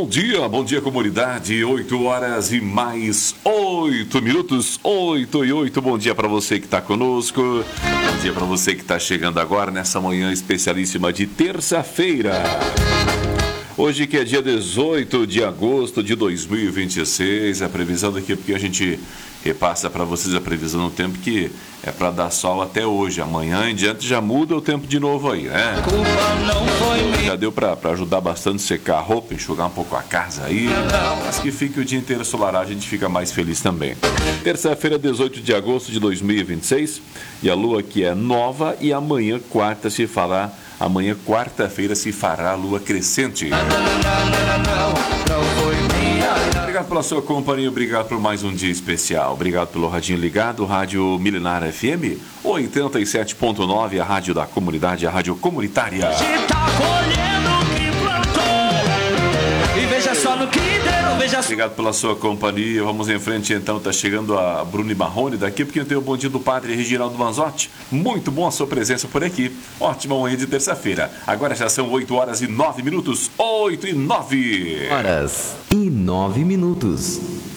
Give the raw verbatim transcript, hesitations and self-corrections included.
bom dia, bom dia comunidade, oito horas e mais oito minutos, oito e oito, bom dia para você que está conosco, bom dia para você que está chegando agora nessa manhã especialíssima de terça-feira. Hoje que é dia dezoito de agosto de dois mil e vinte e seis, a previsão daqui, porque a gente repassa para vocês a previsão no tempo que é para dar sol até hoje, amanhã em diante já muda o tempo de novo aí, né? Já deu para ajudar bastante a secar a roupa, enxugar um pouco a casa aí, mas que fique o dia inteiro solarado, a gente fica mais feliz também. Terça-feira, dezoito de agosto de dois mil e vinte e seis, e a lua que é nova, e amanhã, quarta, se fará Amanhã, quarta-feira, se fará a lua crescente. Obrigado pela sua companhia, obrigado por mais um dia especial. Obrigado pelo radinho ligado, Rádio Milenar F M, oitenta e sete ponto nove, a rádio da comunidade, a rádio comunitária. Obrigado pela sua companhia. Vamos em frente então, tá chegando a Bruni Marrone daqui, porque tem o bom dia do padre Reginaldo Manzotti. Muito bom a sua presença por aqui. Ótima manhã de terça-feira. Agora já são oito horas e nove minutos. oito e nove. Horas e nove minutos.